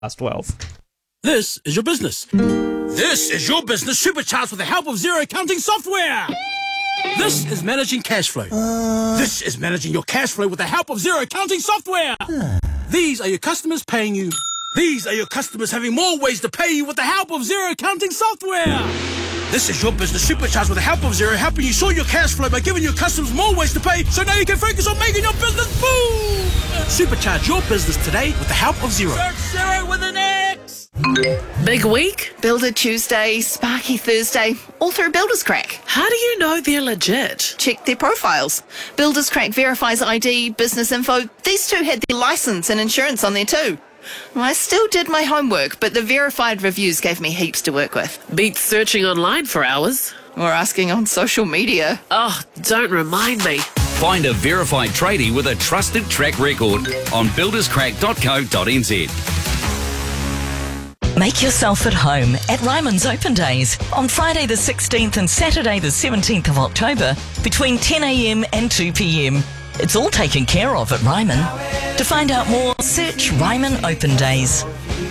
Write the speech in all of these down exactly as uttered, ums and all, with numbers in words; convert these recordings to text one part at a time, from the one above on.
past twelve. This is your business. This is your business supercharged with the help of Xero accounting software. This is managing cash flow. Uh... This is managing your cash flow with the help of Xero accounting software. Uh... These are your customers paying you. These are your customers having more ways to pay you with the help of Xero accounting software. This is your business supercharged with the help of Xero, helping you sort your cash flow by giving your customers more ways to pay, so now you can focus on making your business boom. Supercharge your business today with the help of Xero. Search Xero with an X. Big week? Builder Tuesday, Sparky Thursday, all through Builders Crack. How do you know they're legit? Check their profiles. Builders Crack verifies I D, business info. These two had their license and insurance on there too. I still did my homework, but the verified reviews gave me heaps to work with. Beats searching online for hours. Or asking on social media. Oh, don't remind me. Find a verified tradie with a trusted track record on builders crack dot co dot n z. Make yourself at home at Ryman's Open Days on Friday the sixteenth and Saturday the seventeenth of October between ten a m and two p m. It's all taken care of at Ryman. To find out more, search Ryman Open Days.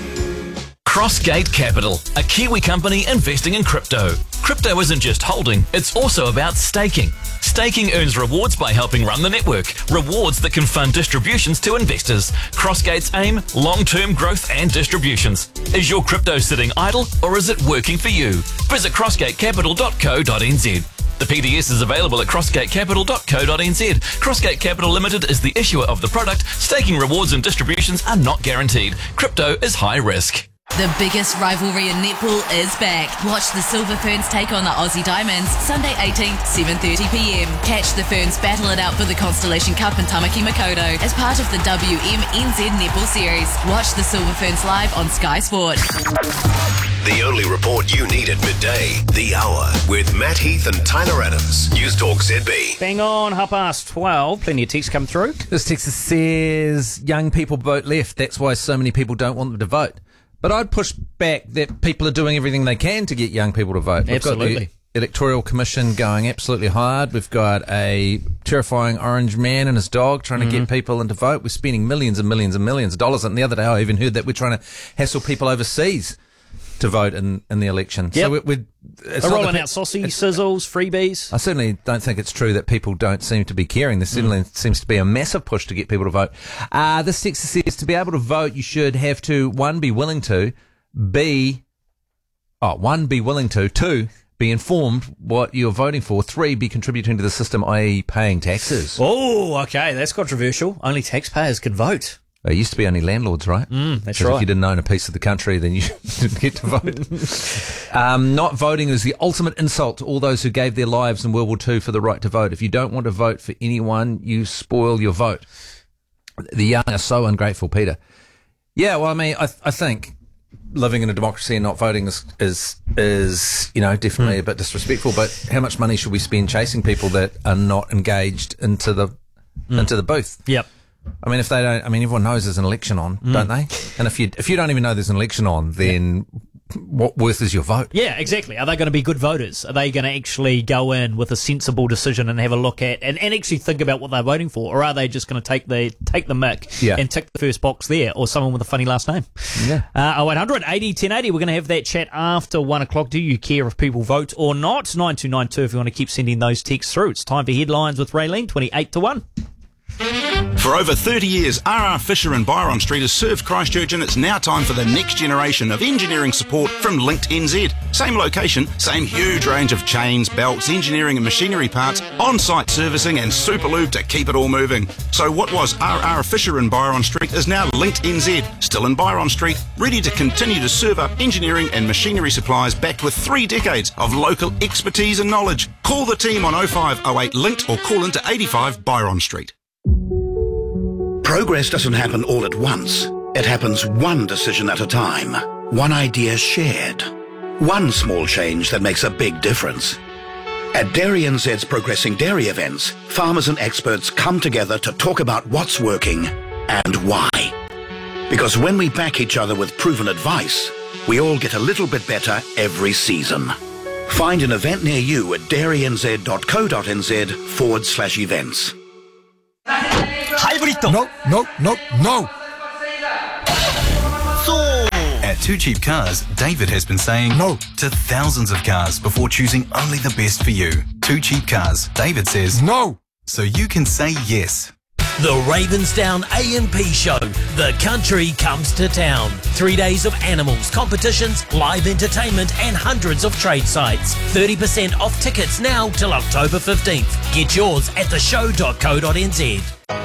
Crossgate Capital, a Kiwi company investing in crypto. Crypto isn't just holding, it's also about staking. Staking earns rewards by helping run the network, rewards that can fund distributions to investors. Crossgate's aim, long-term growth and distributions. Is your crypto sitting idle or is it working for you? Visit crossgate capital dot co dot n z. The P D S is available at crossgate capital dot co dot n z. Crossgate Capital Limited is the issuer of the product. Staking rewards and distributions are not guaranteed. Crypto is high risk. The biggest rivalry in netball is back. Watch the Silver Ferns take on the Aussie Diamonds Sunday eighteenth, seven thirty p m. Catch the Ferns battle it out for the Constellation Cup in Tamaki Makaurau as part of the W M N Z Netball Series. Watch the Silver Ferns live on Sky Sport. The only report you need at midday, The Hour, with Matt Heath and Tyler Adams. News Talk Z B. Bang on, half past twelve. Plenty of texts come through. This text says, young people vote left. That's why so many people don't want them to vote. But I'd push back that people are doing everything they can to get young people to vote. We've Absolutely. got the Electoral Commission going absolutely hard. We've got a terrifying orange man and his dog trying to mm-hmm. get people in to vote. We're spending millions and millions and millions of dollars. And the other day I even heard that we're trying to hassle people overseas to vote in, in the election. Yep. So we're, we're it's They're not rolling the, out saucy, sizzles, freebies. I certainly don't think it's true that people don't seem to be caring. There certainly mm. seems to be a massive push to get people to vote. Uh, this text says to be able to vote, you should have to, one, be willing to, B, oh, one, be willing to, two, be informed what you're voting for, three, be contributing to the system, that is paying taxes. Oh, okay, that's controversial. Only taxpayers can vote. It used to be only landlords, right? Mm, that's right. right. If you didn't own a piece of the country, then you didn't get to vote. um, not voting is the ultimate insult to all those who gave their lives in World War Two for the right to vote. If you don't want to vote for anyone, you spoil your vote. The young are so ungrateful, Peter. Yeah, well, I mean, I, I think living in a democracy and not voting is, is, is you know, definitely mm. a bit disrespectful. But how much money should we spend chasing people that are not engaged into the mm. into the booth? Yep. I mean, if they don't, I mean, everyone knows there's an election on, mm. don't they? And if you if you don't even know there's an election on, then yeah. what worth is your vote? Yeah, exactly. Are they going to be good voters? Are they going to actually go in with a sensible decision and have a look at and, and actually think about what they're voting for, or are they just going to take the take the mick yeah. and tick the first box there, or someone with a funny last name? Yeah. Uh, oh eight hundred eighty ten eighty. We're going to have that chat after one o'clock. Do you care if people vote or not? Nine two nine two. If you want to keep sending those texts through, it's time for headlines with Raylene. Twenty-eight to one. For over thirty years, R R Fisher and Byron Street has served Christchurch, and it's now time for the next generation of engineering support from Linked N Z. Same location, same huge range of chains, belts, engineering and machinery parts, on-site servicing and super lube to keep it all moving. So what was R R Fisher and Byron Street is now Linked N Z, still in Byron Street, ready to continue to serve up engineering and machinery supplies backed with three decades of local expertise and knowledge. Call the team on oh five oh eight Linked or call into eighty-five Byron Street. Progress doesn't happen all at once. It happens one decision at a time. One idea shared. One small change that makes a big difference. At Dairy N Z's Progressing Dairy events, farmers and experts come together to talk about what's working and why. Because when we back each other with proven advice, we all get a little bit better every season. Find an event near you at dairy n z dot co dot n z forward slash events. Hybrid. No, no, no, no. Two Cheap Cars, David has been saying no to thousands of cars before choosing only the best for you. Two Cheap Cars, David says no, so you can say yes. The Ravensdown A M P Show. The country comes to town. Three days of animals, competitions, live entertainment and hundreds of trade sites. thirty percent off tickets now till October fifteenth. Get yours at the show dot co dot n z.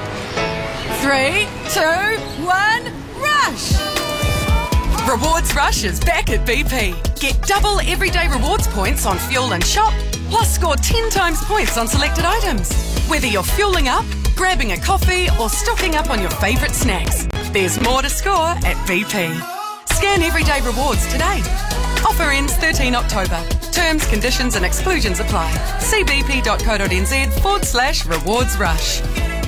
Three, two, one, rush! Rewards Rush is back at B P. Get double everyday rewards points on fuel and shop, plus score ten times points on selected items. Whether you're fueling up, grabbing a coffee or stocking up on your favourite snacks, there's more to score at B P. Scan everyday rewards today. Offer ends thirteenth October. Terms, conditions and exclusions apply. See bp.co.nz forward slash rewards rush.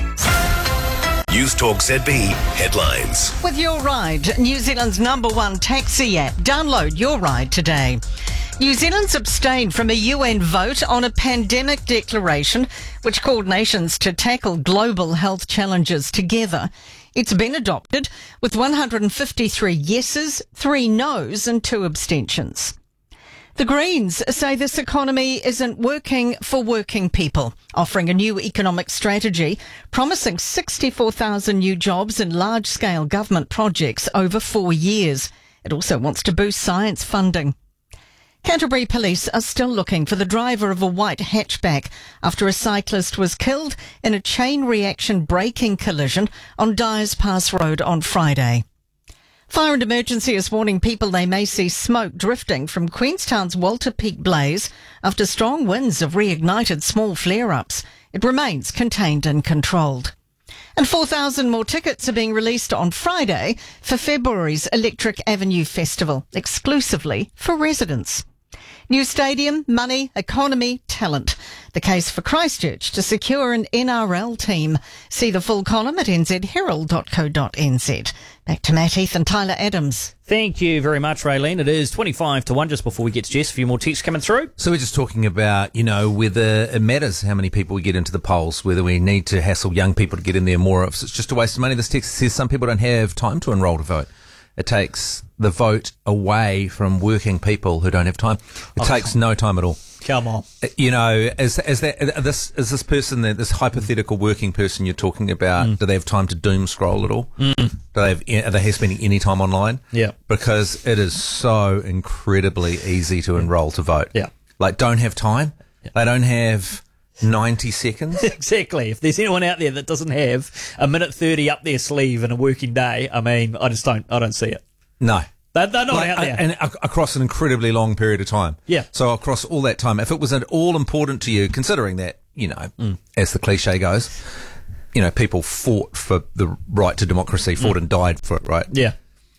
News Talk Z B headlines. With Your Ride, New Zealand's number one taxi app. Download Your Ride today. New Zealand's abstained from a U N vote on a pandemic declaration which called nations to tackle global health challenges together. It's been adopted with one hundred fifty-three yeses, three noes and two abstentions. The Greens say this economy isn't working for working people, offering a new economic strategy, promising sixty-four thousand new jobs and large-scale government projects over four years. It also wants to boost science funding. Canterbury police are still looking for the driver of a white hatchback after a cyclist was killed in a chain reaction braking collision on Dyers Pass Road on Friday. Fire and Emergency is warning people they may see smoke drifting from Queenstown's Walter Peak blaze after strong winds have reignited small flare-ups. It remains contained and controlled. And four thousand more tickets are being released on Friday for February's Electric Avenue Festival, exclusively for residents. New stadium, money, economy, talent. The case for Christchurch to secure an N R L team. See the full column at n z herald dot co dot n z. Back to Matt Heath and Tyler Adams. Thank you very much, Raylene. It is twenty-five to one just before we get to Jess. A few more texts coming through. So we're just talking about, you know, whether it matters how many people we get into the polls, whether we need to hassle young people to get in there more. If it's just a waste of money. This text says some people don't have time to enrol to vote. It takes the vote away from working people who don't have time. It oh, takes no time at all. Come on. You know, is, is that this is this person, this hypothetical working person you're talking about, mm. do they have time to doom scroll at all? Mm. Do they have, are they spending any time online? Yeah. Because it is so incredibly easy to enrol to vote. Yeah. Like, don't have time. Yeah. They don't have ninety seconds. Exactly. If there's anyone out there that doesn't have a minute thirty up their sleeve in a working day, I mean, I just don't, I don't see it. No. They're, they're not like, out there. And across an incredibly long period of time. Yeah. So across all that time, if it was at all important to you, considering that, you know, mm. as the cliche goes, you know, people fought for the right to democracy, fought mm. and died for it, right? Yeah.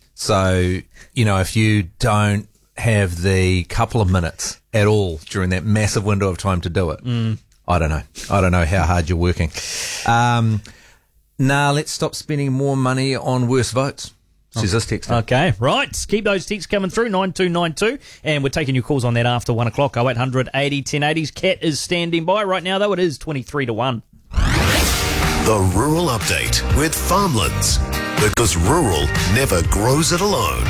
So, you know, if you don't have the couple of minutes at all during that massive window of time to do it, mm. I don't know. I don't know how hard you're working. Um, now, let's stop spending more money on worse votes. Says this text. Okay, right. Keep those texts coming through, nine two nine two. And we're taking your calls on that after one o'clock, oh eight hundred eighty ten eighties. Kat is standing by. Right now, though, it is twenty-three to one. The Rural Update with Farmlands. Because rural never grows it alone.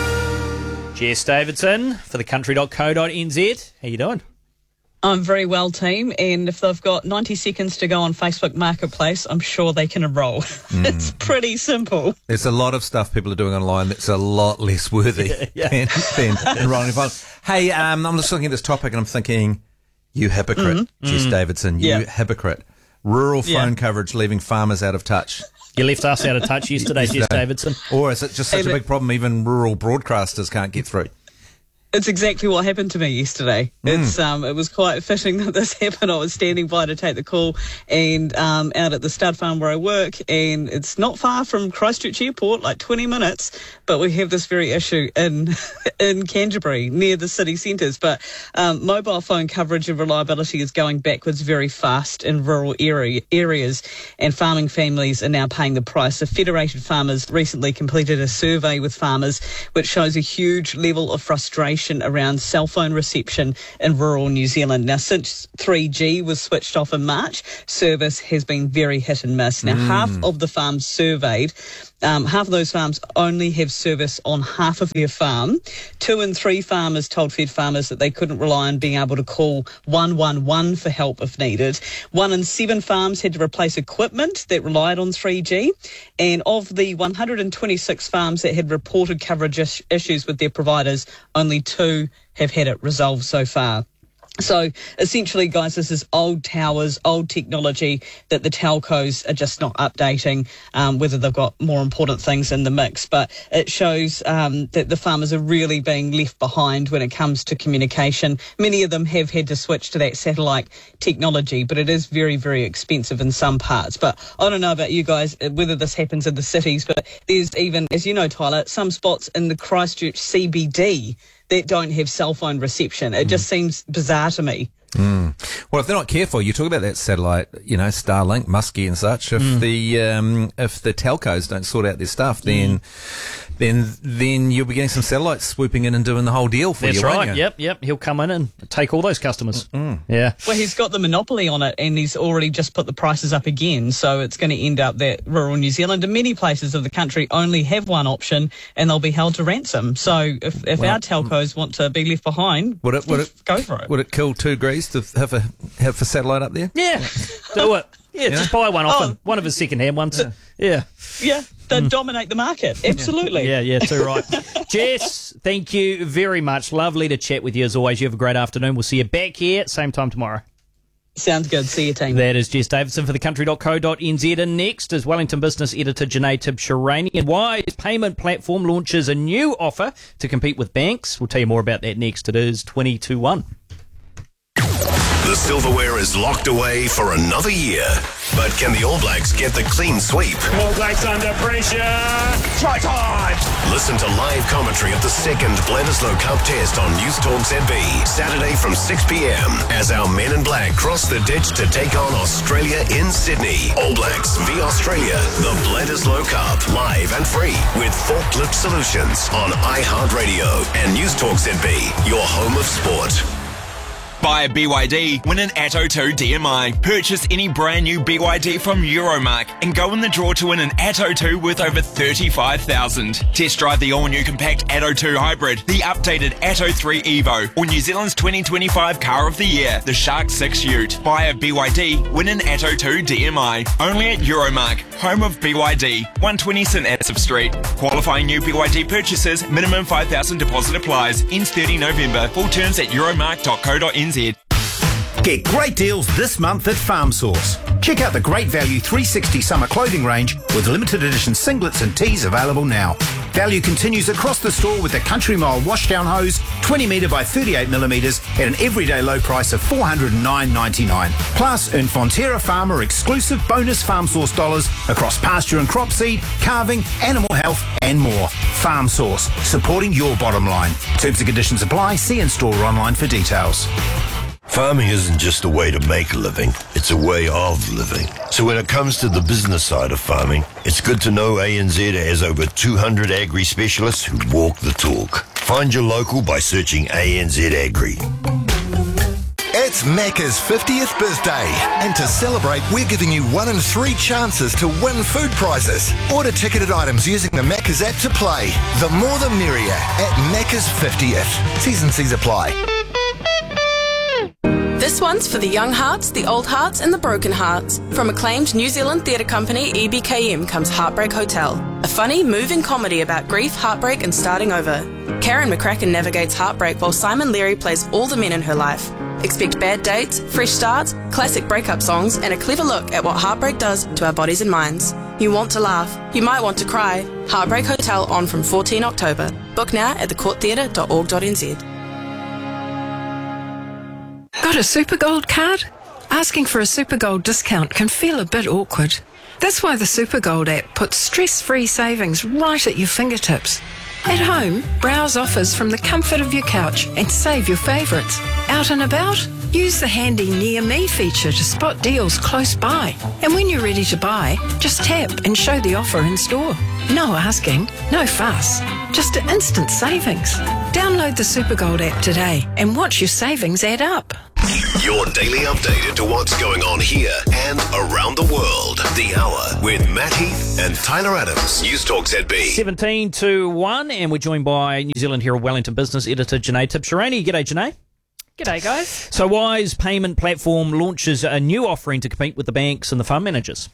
Jess Davidson for the country dot co dot n z. How you doing? I'm very well, team, and if they've got ninety seconds to go on Facebook Marketplace, I'm sure they can enrol. Mm. It's pretty simple. There's a lot of stuff people are doing online that's a lot less worthy yeah, yeah. than, than enrolling in phone. Hey, um, I'm just looking at this topic and I'm thinking, you hypocrite, mm-hmm. Jess mm. Davidson, you yeah. hypocrite. Rural phone yeah. coverage leaving farmers out of touch. You left us out of touch yesterday, Jess Davidson. Or is it just such hey, a big problem even rural broadcasters can't get through? It's exactly what happened to me yesterday. Mm. It's um, it was quite fitting that this happened. I was standing by to take the call and um, out at the stud farm where I work, and it's not far from Christchurch Airport, like twenty minutes, but we have this very issue in in Canterbury, near the city centres. But um, mobile phone coverage and reliability is going backwards very fast in rural area, areas, and farming families are now paying the price. The Federated Farmers recently completed a survey with farmers which shows a huge level of frustration around cell phone reception in rural New Zealand. Now, since three G was switched off in March, service has been very hit and miss. Now, mm. half of the farms surveyed Um, half of those farms only have service on half of their farm. Two in three farmers told Fed Farmers that they couldn't rely on being able to call one one one for help if needed. One in seven farms had to replace equipment that relied on three G. And of the one hundred twenty-six farms that had reported coverage is- issues with their providers, only two have had it resolved so far. So essentially, guys, this is old towers, old technology that the telcos are just not updating, um, whether they've got more important things in the mix. But it shows um, that the farmers are really being left behind when it comes to communication. Many of them have had to switch to that satellite technology, but it is very, very expensive in some parts. But I don't know about you guys, whether this happens in the cities, but there's even, as you know, Tyler, some spots in the Christchurch C B D that don't have cell phone reception. It just seems bizarre to me. Mm. Well, if they're not careful, you talk about that satellite, you know, Starlink, Muskie and such. If Mm. the um, if the telcos don't sort out their stuff, then then then you'll be getting some satellites swooping in and doing the whole deal for That's you. won't right. you? Yep, yep. He'll come in and take all those customers. Yeah. Well, he's got the monopoly on it, and he's already just put the prices up again. So it's going to end up that rural New Zealand and many places of the country only have one option, and they'll be held to ransom. So if, if Well, our telcos want to be left behind, Would it would it go for it? Would it kill two degrees to have a have a satellite up there? Yeah, do it. Yeah, Yeah. just buy one off Oh. him. One of his second-hand ones. Yeah. Yeah, they dominate the market. Absolutely. Yeah, yeah, too right. Jess, thank you very much. Lovely to chat with you as always. You have a great afternoon. We'll see you back here same time tomorrow. Sounds good. See you, team. That is Jess Davidson for the country dot co dot n z. And next is Wellington business editor Janae Tibshirani. And Wise Payment Platform launches a new offer to compete with banks. We'll tell you more about that next. It is twenty to one. The silverware is locked away for another year. But can the All Blacks get the clean sweep? All Blacks under pressure. Try time. Listen to live commentary of the second Bledisloe Cup test on News Talk Z B, Saturday from six p.m. as our men in black cross the ditch to take on Australia in Sydney. All Blacks v Australia, the Bledisloe Cup, live and free with Forklift Solutions on iHeartRadio and News Talk Z B, your home of sport. Buy a B Y D, win an Atto two D M I. Purchase any brand new B Y D from Euromark and go in the draw to win an Atto two worth over thirty-five thousand dollars. Test drive the all-new compact Atto two Hybrid, the updated Atto three Evo, or New Zealand's twenty twenty-five Car of the Year, the Shark six Ute. Buy a B Y D, win an Atto two D M I. Only at Euromark, home of B Y D, one twenty St Asaph Street. Qualifying new B Y D purchases, minimum five thousand dollars deposit applies. Ends thirtieth November. Full terms at euromark dot co dot n z. Get great deals this month at Farm Source. Check out the Great Value three sixty summer clothing range with limited edition singlets and tees available now. Value continues across the store with the Country Mile washdown hose, twenty metre by thirty-eight millimetres at an everyday low price of four hundred nine dollars ninety-nine. Plus, earn Fonterra Farmer exclusive bonus Farm Source dollars across pasture and crop seed, calving, animal health and more. Farm Source, supporting your bottom line. Terms and conditions apply. See in-store or online for details. Farming isn't just a way to make a living, it's a way of living. So when it comes to the business side of farming, it's good to know A N Z has over two hundred agri specialists who walk the talk. Find your local by searching A N Z Agri. It's Macca's fiftieth birthday, and to celebrate, we're giving you one in three chances to win food prizes. Order ticketed items using the Macca's app to play. The more the merrier at Macca's fiftieth. T's and C's apply. This one's for the young hearts, the old hearts and the broken hearts. From acclaimed New Zealand theatre company E B K M comes Heartbreak Hotel, a funny, moving comedy about grief, heartbreak and starting over. Karen McCracken navigates heartbreak while Simon Leary plays all the men in her life. Expect bad dates, fresh starts, classic breakup songs and a clever look at what heartbreak does to our bodies and minds. You want to laugh, you might want to cry. Heartbreak Hotel on from fourteenth October. Book now at the court theatre dot org dot n z. Got a Super Gold card? Asking for a Super Gold discount can feel a bit awkward. That's why the Super Gold app puts stress-free savings right at your fingertips. At home, browse offers from the comfort of your couch and save your favourites. Out and about? Use the handy Near Me feature to spot deals close by. And when you're ready to buy, just tap and show the offer in store. No asking, no fuss, just instant savings. Download the Super Gold app today and watch your savings add up. Your daily update into what's going on here and around the world. The Hour with Matt Heath and Tyler Adams. News Talk Z B. seventeen to one, and we're joined by New Zealand Herald Wellington business editor Janae Tibshirani. G'day, Janae. G'day, guys. So Wise payment platform launches a new offering to compete with the banks and the fund managers.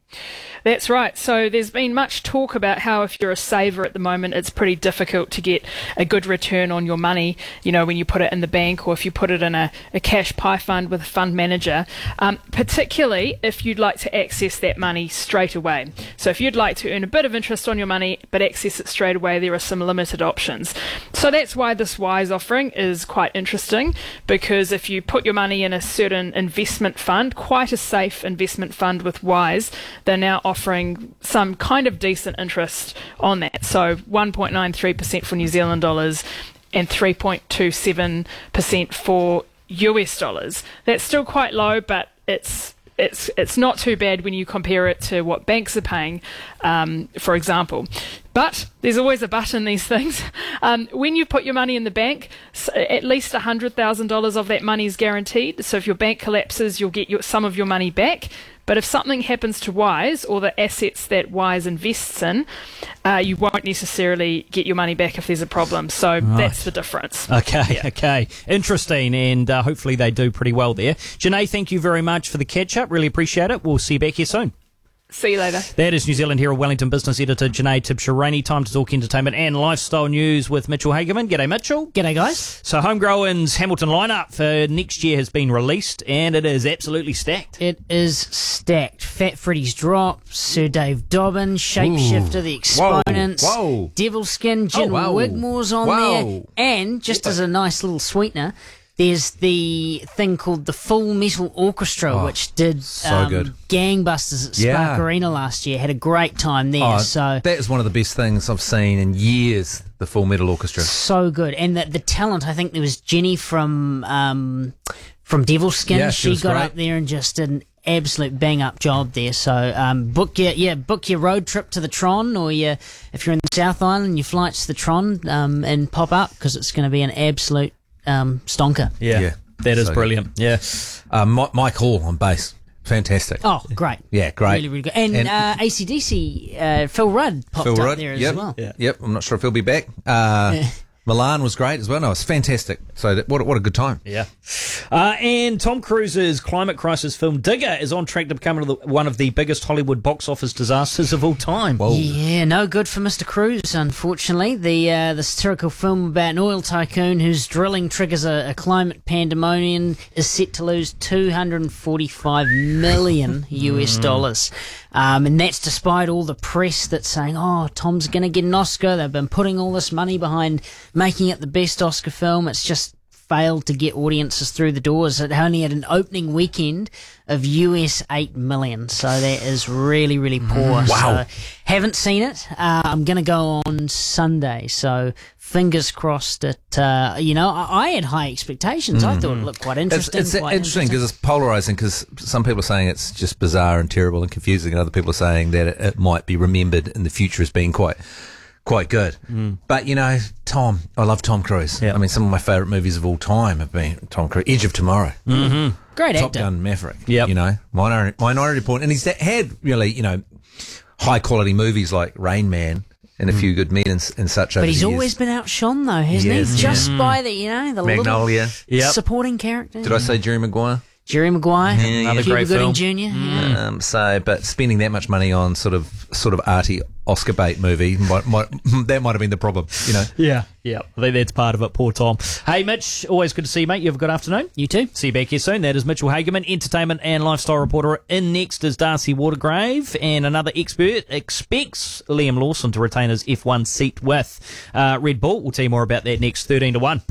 That's right. So there's been much talk about how if you're a saver at the moment, it's pretty difficult to get a good return on your money, you know, when you put it in the bank or if you put it in a, a cash pie fund with a fund manager, um, particularly if you'd like to access that money straight away. So if you'd like to earn a bit of interest on your money but access it straight away, there are some limited options. So that's why this Wise offering is quite interesting, because if you put your money in a certain investment fund, quite a safe investment fund with Wise, they're now offering some kind of decent interest on that. So one point nine three percent for New Zealand dollars and three point two seven percent for U S dollars. That's still quite low, but it's it's it's not too bad when you compare it to what banks are paying, um, for example. But there's always a but in these things. Um, when you put your money in the bank, at least one hundred thousand dollars of that money is guaranteed. So if your bank collapses, you'll get your, some of your money back. But if something happens to Wise or the assets that Wise invests in, uh, you won't necessarily get your money back if there's a problem. So Right. that's the difference. Okay, okay. Interesting, and uh, hopefully they do pretty well there. Janae, thank you very much for the catch-up. Really appreciate it. We'll see you back here soon. See you later. That is New Zealand Herald Wellington business editor Janae Tibshirani. Time to talk entertainment and lifestyle news with Mitchell Hagerman. G'day, Mitchell. G'day, guys. So Homegrown's Hamilton lineup for next year has been released, and it is absolutely stacked. It is stacked. Fat Freddy's Drop, Sir Dave Dobbin, Shapeshifter, Ooh. The Exponents, Whoa. Whoa. Devilskin, Jen Oh, wow. Wigmore's on Wow. there, and just as a nice little sweetener, there's the thing called the Full Metal Orchestra, Oh, which did so um, good. gangbusters at Spark Yeah. Arena last year. Had a great time there. Oh, so that is one of the best things I've seen in years, the Full Metal Orchestra. so good, and the, the talent. I think there was Jenny from um, from Devilskin. Yeah, she she was got great. up there and just did an absolute bang up job there. So um, book your yeah book your road trip to the Tron, or your if you're in the South Island, your flights to the Tron, um, and pop up because it's going to be an absolute um, stonker. Yeah. That is So brilliant. good. Yeah. Uh, Mi- Mike Hall on bass. Fantastic. Oh, great. Yeah, great. Really, really good. And, uh, A C D C, uh, Phil Rudd popped Phil up Rudd, there yep, as well. Yep, I'm not sure if he'll be back. Uh, Milan was great as well. No, it's fantastic. So that, what, a- what a good time. Yeah. Uh, and Tom Cruise's climate crisis film Digger is on track to become one of the, one of the biggest Hollywood box office disasters of all time. Yeah, no good for Mister Cruise, unfortunately. The uh, the satirical film about an oil tycoon whose drilling triggers a, a climate pandemonium is set to lose two hundred forty-five million U S Mm. dollars. Um, and that's despite all the press that's saying, oh, Tom's going to get an Oscar. They've been putting all this money behind making it the best Oscar film. It's just failed to get audiences through the doors. It only had an opening weekend of U S eight million, so that is really, really poor. Wow. So, haven't seen it. Uh, I'm going to go on Sunday, so fingers crossed that, uh, you know, I, I had high expectations. I thought it looked quite interesting. It's, it's quite interesting because it's polarising, because some people are saying it's just bizarre and terrible and confusing, and other people are saying that it, it might be remembered in the future as being quite quite good. Mm. But, you know, Tom, I love Tom Cruise. I mean, some of my favourite movies of all time have been Tom Cruise. Edge of Tomorrow. Mm-hmm. Great Top actor. Gun Maverick. Yep. You know, Minority, Minority Report. And he's had really, you know, high quality movies like Rain Man and a few good men and, and such over But he's the years. always been outshone, though, hasn't Yes, he? Just yeah. by the, you know, the Magnolia. little Yep. supporting character. Did I say Jerry Maguire? Jerry Maguire, Yeah, Cuba yeah. Gooding Gooding Junior Yeah. Um, so, but spending that much money on sort of sort of arty Oscar bait movie, might, might, that might have been the problem, you know. Yeah, yeah. I think that's part of it. Poor Tom. Hey, Mitch, always good to see you, mate. You have a good afternoon. You too. See you back here soon. That is Mitchell Hagerman, entertainment and lifestyle reporter. In next is Darcy Watergrave, and another expert expects Liam Lawson to retain his F one seat with uh, Red Bull. We'll tell you more about that next, thirteen to one.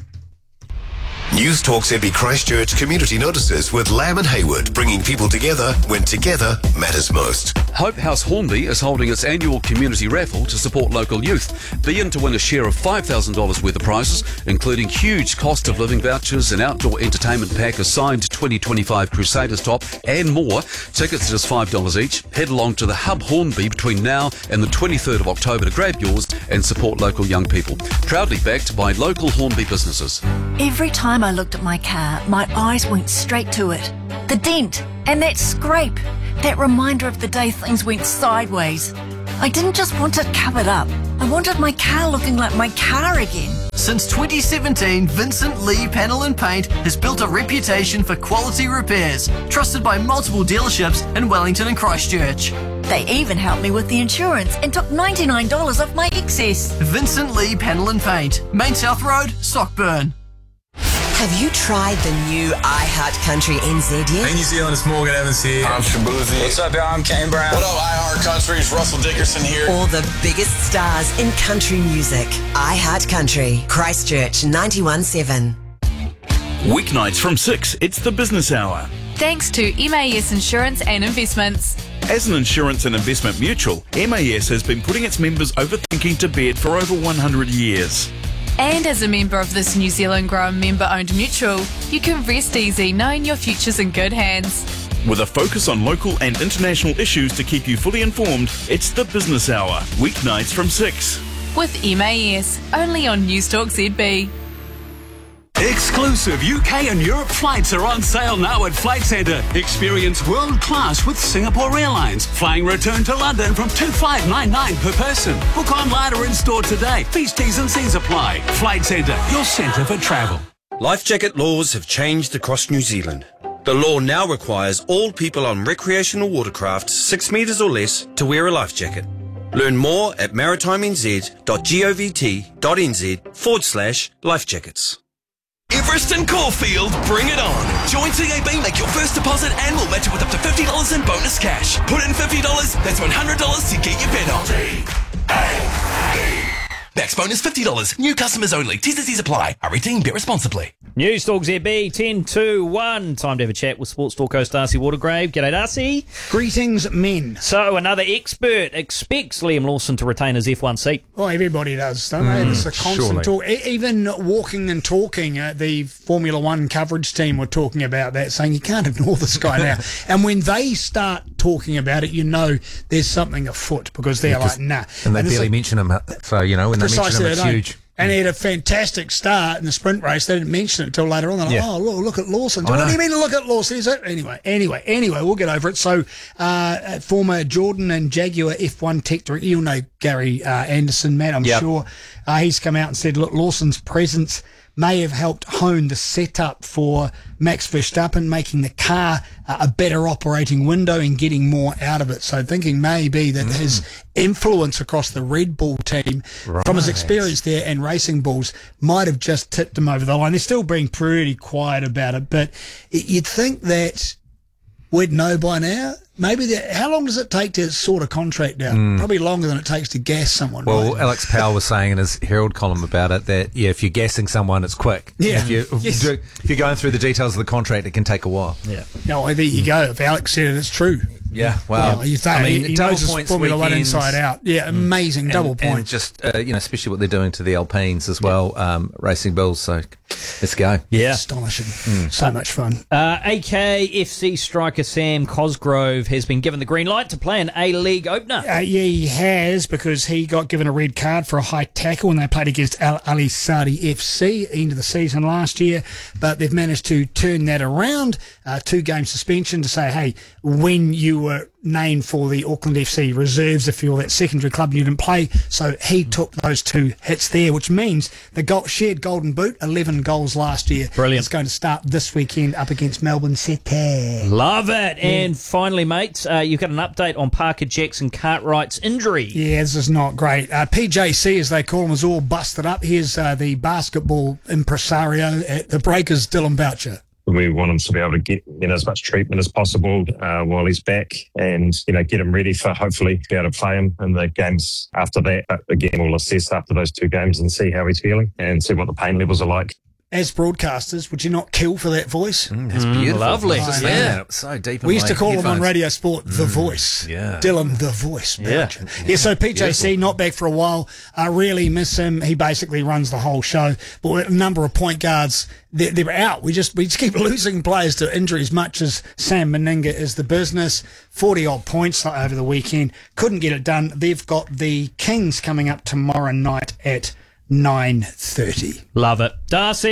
News Talk Z B Christchurch Community Notices with Lamb and Hayward, bringing people together when together matters most. Hope House Hornby is holding its annual community raffle to support local youth. Be in to win a share of five thousand dollars worth of prizes, including huge cost of living vouchers, an outdoor entertainment pack, a signed twenty twenty-five Crusaders top, and more. Tickets are just five dollars each. Head along to the Hub Hornby between now and the twenty-third of October to grab yours and support local young people. Proudly backed by local Hornby businesses. Every time I I looked at my car, my eyes went straight to it. The dent and that scrape, that reminder of the day things went sideways. I didn't just want it covered up. I wanted my car looking like my car again. Since twenty seventeen, Vincent Lee Panel and Paint has built a reputation for quality repairs, trusted by multiple dealerships in Wellington and Christchurch. They even helped me with the insurance and took ninety-nine dollars off my excess. Vincent Lee Panel and Paint, Main South Road, Stockburn. Have you tried the new iHeart Country N Z yet? Hey New Zealand, it's Morgan Evans here. I'm Shabuzi. What's up, y'all? I'm Kane Brown. What up, iHeart Country? It's Russell Dickerson here. All the biggest stars in country music. iHeart Country, Christchurch ninety-one point seven. Weeknights from six, it's the business hour. Thanks to M A S Insurance and Investments. As an insurance and investment mutual, M A S has been putting its members over thinking to bed for over one hundred years. And as a member of this New Zealand grown member-owned mutual, you can rest easy knowing your future's in good hands. With a focus on local and international issues to keep you fully informed, it's the Business Hour, weeknights from six. With M A S, only on Newstalk Z B. Exclusive U K and Europe flights are on sale now at Flight Centre. Experience world class with Singapore Airlines. Flying return to London from two five nine nine per person. Book online or in store today. These T's and C's apply. Flight Centre, your centre for travel. Life jacket laws have changed across New Zealand. The law now requires all people on recreational watercraft six metres or less to wear a life jacket. Learn more at maritimez.govt.nz forward slash life jackets. Everest and Caulfield, bring it on. Join C A B, make your first deposit and we'll match it with up to fifty dollars in bonus cash. Put in fifty dollars, that's one hundred dollars to get your bet on. Max bonus fifty dollars. New customers only. T's and C's apply. Everything, bet responsibly. Newstalk Z B, ten to one. Time to have a chat with Sports Talk host Darcy Watergrave. G'day, Darcy. Greetings, men. So, another expert expects Liam Lawson to retain his F one seat. Well, everybody does, don't they? Mm, it's a constant surely. talk. E- even walking and talking, uh, the Formula One coverage team were talking about that, saying you can't ignore this guy now. And when they start talking about it, you know there's something afoot, because they're Because- like, nah. And they it's barely like- mention him. So, you know, when they mention Precisely, him, it's they don't. huge. And he had a fantastic start in the sprint race. They didn't mention it until later on. They're like, Yeah. oh, look, look at Lawson. I What know. do you mean look at Lawson? Is it? Anyway, anyway, anyway, we'll get over it. So, uh, former Jordan and Jaguar F one tech director, you'll know Gary uh, Anderson, Matt, I'm Yep. sure. Uh, he's come out and said, look, Lawson's presence may have helped hone the setup for Max Verstappen, making the car uh, a better operating window and getting more out of it. So thinking maybe that his influence across the Red Bull team from his Right. experience there and racing bulls might have just tipped him over the line. They're still being pretty quiet about it, but y- you'd think that we'd know by now. Maybe that, how long does it take to sort a contract out? Mm. Probably longer than it takes to gas someone. Well, right? Alex Powell was saying in his Herald column about it that, yeah, if you're gassing someone, it's quick. Yeah. If, you, if, Yes. you- if you're going through the details of the contract, it can take a while. Yeah. No, there you go. If Alex said it, it's true. Yeah, wow. Well, you think, I mean, he, he double knows his points Formula One weekend. inside out. Yeah, amazing And- double and points. just, uh, you know, especially what they're doing to the Alpines as well, um, racing bulls. So let's go. Yeah. Astonishing. Mm. So much fun. Uh, A K F C striker Sam Cosgrove has been given the green light to play an A-League opener. Uh, yeah, he has, because he got given a red card for a high tackle when they played against Al Ali Sadi F C end of the season last year. But they've managed to turn that around. Uh, two game suspension to say, hey, when you were named for the Auckland F C reserves, if you're that secondary club and you didn't play. So he took those two hits there, which means the goal, shared golden boot, eleven goals last year. Brilliant. It's going to start this weekend up against Melbourne City. Love it. Yeah. And finally, mates, uh, you've got an update on Parker Jackson Cartwright's injury. Yeah, this is not great. Uh, P J C, as they call him, is all busted up. Here's uh, the basketball impresario at the Breakers, Dylan Boucher. We want him to be able to get, you know, as much treatment as possible uh, while he's back, and, you know, get him ready for hopefully be able to play him in the games after that. But again, we'll assess after those two games and see how he's feeling and see what the pain levels are like. As broadcasters, would you not kill for that voice? Mm, that's beautiful. lovely. Just Yeah. saying that. It's so deep in We used my to call him on headphones. Radio Sport The Mm, Voice. yeah. Dylan The Voice. Yeah. Boucher. Yeah, so P J C Beautiful. not back for a while. I really miss him. He basically runs the whole show. But with a number of point guards, they're, they're out. We just we just keep losing players to injuries, much as Sam Meninga is the business. forty-odd points over the weekend. Couldn't get it done. They've got the Kings coming up tomorrow night at nine thirty. Love it. Darcy,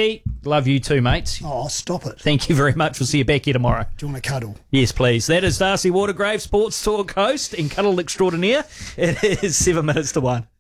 Love you too, mate. Oh, stop it. Thank you very much. We'll see you back here tomorrow. Do you want to cuddle? Yes, please. That is Darcy Watergrave, Sports Talk host and cuddle extraordinaire. It is seven minutes to one.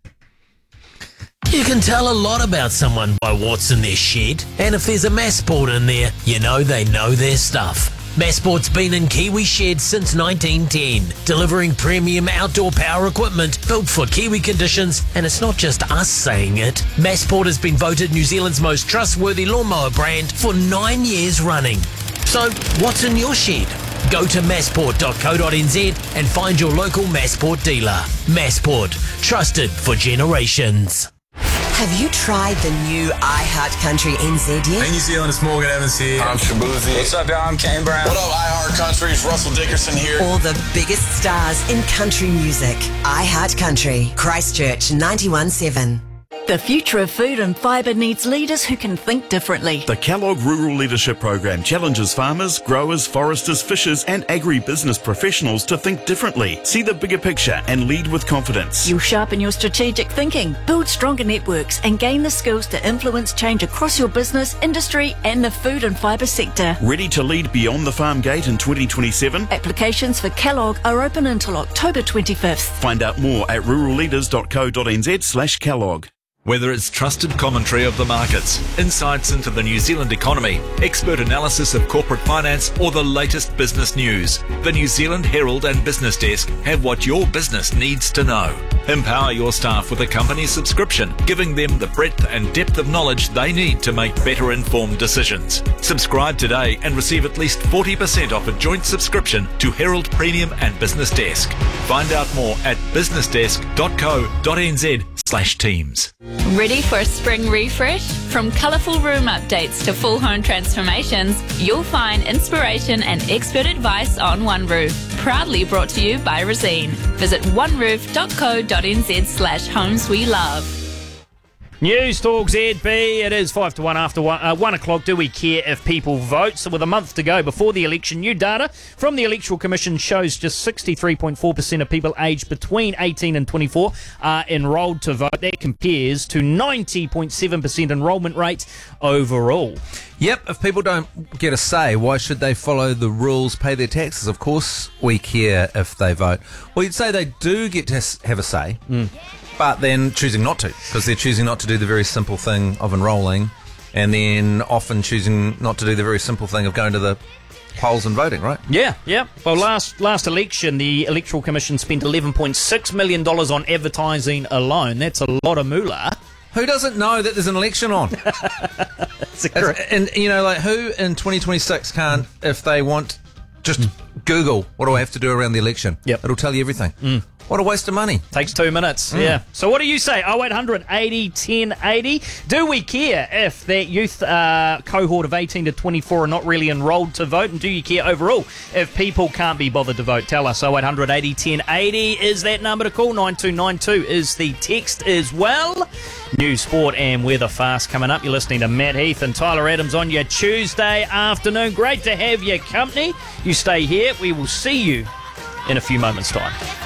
You can tell a lot about someone by what's in their shed, and if there's a Massport in there, you know they know their stuff. Massport's been in Kiwi sheds since nineteen ten, delivering premium outdoor power equipment built for Kiwi conditions, and it's not just us saying it. Massport has been voted New Zealand's most trustworthy lawnmower brand for nine years running. So, what's in your shed? Go to massport dot co dot n z and find your local Massport dealer. Massport, trusted for generations. Have you tried the new iHeart Country N Z yet? Hey New Zealand, it's Morgan Evans here. I'm Shabuzi. What's up, y'all? I'm Kane Brown. What up, iHeart Country? It's Russell Dickerson here. All the biggest stars in country music. iHeart Country, Christchurch ninety-one point seven. The future of food and fibre needs leaders who can think differently. The Kellogg Rural Leadership Program challenges farmers, growers, foresters, fishers and agri-business professionals to think differently, see the bigger picture and lead with confidence. You'll sharpen your strategic thinking, build stronger networks and gain the skills to influence change across your business, industry and the food and fibre sector. Ready to lead beyond the farm gate in twenty twenty-seven? Applications for Kellogg are open until October twenty-fifth. Find out more at rural leaders dot co dot n z slash Kellogg. Whether it's trusted commentary of the markets, insights into the New Zealand economy, expert analysis of corporate finance, or the latest business news, the New Zealand Herald and Business Desk have what your business needs to know. Empower your staff with a company subscription, giving them the breadth and depth of knowledge they need to make better informed decisions. Subscribe today and receive at least forty percent off a joint subscription to Herald Premium and Business Desk. Find out more at business desk dot co dot n z slash teams. Ready for a spring refresh? From colourful room updates to full home transformations, you'll find inspiration and expert advice on One Roof. Proudly brought to you by Resene. Visit one roof dot co dot n z slash homes we love. News Talk Z B. It is five to one after one, uh, one o'clock. Do we care if people vote? So with a month to go before the election, new data from the Electoral Commission shows just sixty-three point four percent of people aged between eighteen and twenty-four are enrolled to vote. That compares to ninety point seven percent enrolment rate overall. Yep, if people don't get a say, why should they follow the rules, pay their taxes? Of course we care if they vote. Well, you'd say they do get to have a say. Mm. But then choosing not to, because they're choosing not to do the very simple thing of enrolling, and then often choosing not to do the very simple thing of going to the polls and voting, right? Yeah, yeah. Well, last last election, the Electoral Commission spent eleven point six million dollars on advertising alone. That's a lot of moolah. Who doesn't know that there's an election on? And, you know, like, who in twenty twenty-six can't, if they want, just mm. Google, what do I have to do around the election? Yep. It'll tell you everything. Mm. What a waste of money. Takes two minutes, mm. yeah. So what do you say? oh eight hundred eighty ten eighty. Do we care if that youth uh, cohort of eighteen to twenty-four are not really enrolled to vote? And do you care overall if people can't be bothered to vote? Tell us. oh eight hundred eighty ten eighty is that number to call. nine two nine two is the text as well. News, sport and weather fast coming up. You're listening to Matt Heath and Tyler Adams on your Tuesday afternoon. Great to have your company. You stay here. We will see you in a few moments' time.